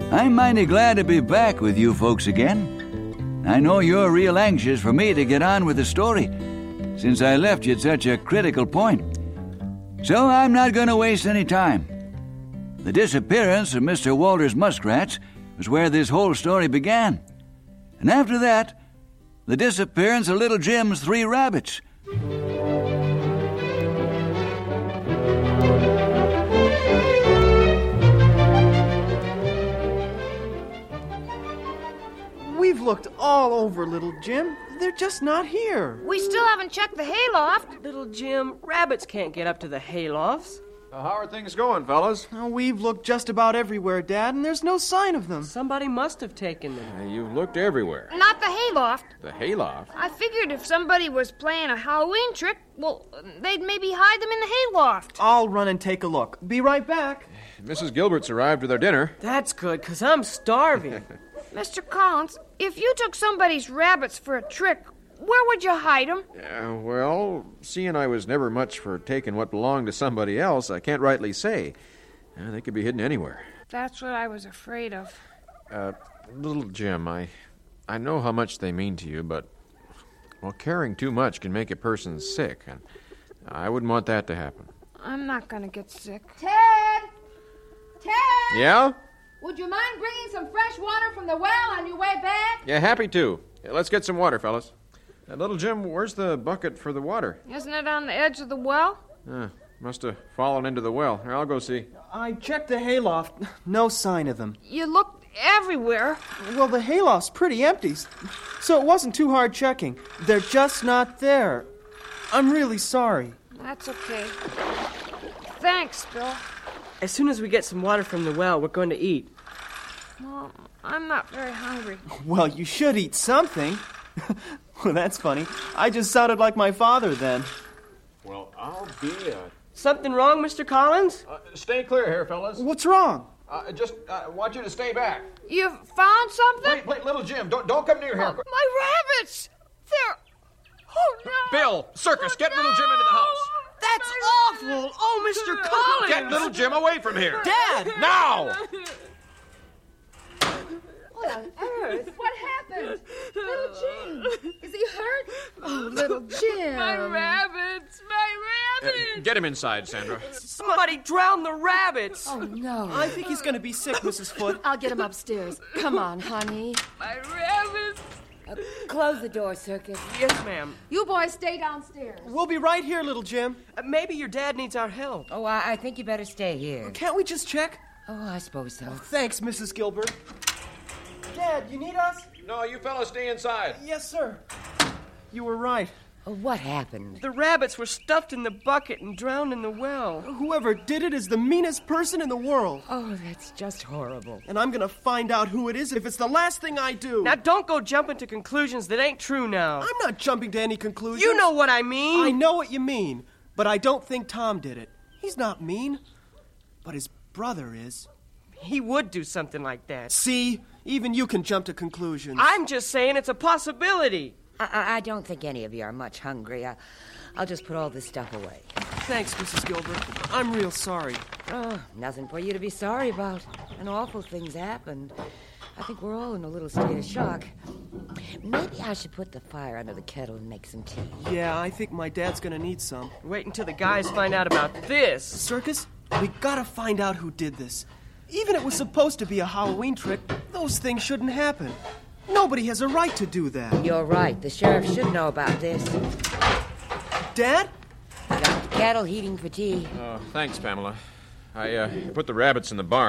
I'm mighty glad to be back with you folks again. I know you're real anxious for me to get on with the story, since I left you at such a critical point. So I'm not going to waste any time. The disappearance of Mr. Walter's muskrats was where this whole story began. And after that, the disappearance of little Jim's 3 rabbits. We've looked all over, little Jim. They're just not here. We still haven't checked the hayloft. Little Jim, rabbits can't get up to the haylofts. How are things going, fellas? We've looked just about everywhere, Dad, and there's no sign of them. Somebody must have taken them. You've looked everywhere. Not the hayloft. The hayloft? I figured if somebody was playing a Halloween trick, well, they'd maybe hide them in the hayloft. I'll run and take a look. Be right back. Mrs. Gilbert's arrived with our dinner. That's good, 'cause I'm starving. Mr. Collins, if you took somebody's rabbits for a trick, where would you hide them? Well, seeing I was never much for taking what belonged to somebody else, I can't rightly say. They could be hidden anywhere. That's what I was afraid of. Little Jim, I know how much they mean to you, but, well, caring too much can make a person sick, and I wouldn't want that to happen. I'm not going to get sick. Ted! Yeah? Would you mind bringing some fresh water from the well on your way back? Yeah, happy to. Let's get some water, fellas. Little Jim, where's the bucket for the water? Isn't it on the edge of the well? Must have fallen into the well. Here, I'll go see. I checked the hayloft. No sign of them. You looked everywhere. Well, the hayloft's pretty empty, so it wasn't too hard checking. They're just not there. I'm really sorry. That's okay. Thanks, Bill. As soon as we get some water from the well, we're going to eat. Well, I'm not very hungry. Well, you should eat something. Well, that's funny. I just sounded like my father then. Well, I'll be Something wrong, Mr. Collins? Stay clear here, fellas. What's wrong? Just want you to stay back. You found something? Wait, little Jim, don't come near here. My rabbits! They're... Oh, no! Bill, Circus, get little Jim into the house. That's awful! Oh, Mr. Collins! Get little Jim away from here. Dad! Now! What on earth? What happened? Little Jim, is he hurt? Oh, little Jim. My rabbits! Get him inside, Sandra. Somebody drowned the rabbits! Oh, no. I think he's going to be sick, Mrs. Foote. I'll get him upstairs. Come on, honey. My rabbits! Close the door, Circus. Yes, ma'am. You boys stay downstairs. We'll be right here, little Jim. Maybe your dad needs our help. Oh, I think you better stay here. Can't we just check? Oh, I suppose so. Thanks, Mrs. Gilbert. Dad, you need us? No, you fellas stay inside. Yes, sir. You were right. Oh, what happened? The rabbits were stuffed in the bucket and drowned in the well. Whoever did it is the meanest person in the world. Oh, that's just horrible. And I'm going to find out who it is if it's the last thing I do. Now, don't go jumping to conclusions that ain't true now. I'm not jumping to any conclusions. You know what I mean. I know what you mean, but I don't think Tom did it. He's not mean, but his brother is. He would do something like that. See? Even you can jump to conclusions. I'm just saying it's a possibility. I don't think any of you are much hungry. I'll just put all this stuff away. Thanks, Mrs. Gilbert. I'm real sorry. Oh, nothing for you to be sorry about. An awful thing's happened. I think we're all in a little state of shock. Maybe I should put the fire under the kettle and make some tea. Yeah, I think my dad's gonna need some. Wait until the guys find out about this. Circus, we gotta find out who did this. Even if it was supposed to be a Halloween trick, those things shouldn't happen. Nobody has a right to do that. You're right. The sheriff should know about this. Dad? Got the kettle heating for tea. Thanks, Pamela. I put the rabbits in the barn.